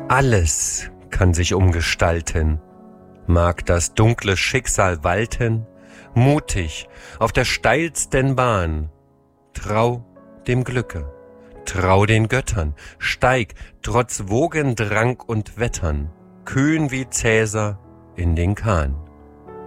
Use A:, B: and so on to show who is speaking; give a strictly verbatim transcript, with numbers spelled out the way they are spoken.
A: Alles kann sich umgestalten, mag das dunkle Schicksal walten, mutig auf der steilsten Bahn. Trau dem Glücke, trau den Göttern, steig trotz Wogendrang und Wettern, kühn wie Cäsar in den Kahn.